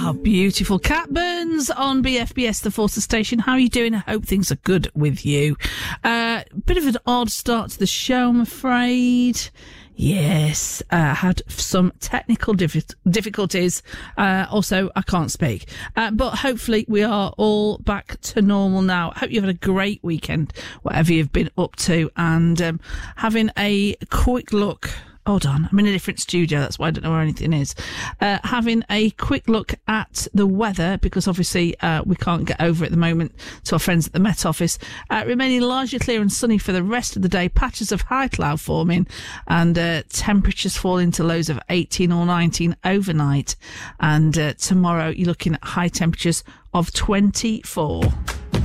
Oh, beautiful. Cat Burns on BFBS, the Forster station. How are you doing? I hope things are good with you. Bit of an odd start to the show, I'm afraid. Yes, had some technical difficulties. Also, I can't speak. But hopefully we are all back to normal now. I hope you've had a great weekend, whatever you've been up to, and having a quick look. Hold on, I'm in a different studio, that's why I don't know where anything is. Having a quick look at the weather, because obviously we can't get over at the moment to our friends at the Met Office. Remaining largely clear and sunny for the rest of the day. Patches of high cloud forming, and temperatures falling to lows of 18 or 19 overnight. And tomorrow you're looking at high temperatures of 24.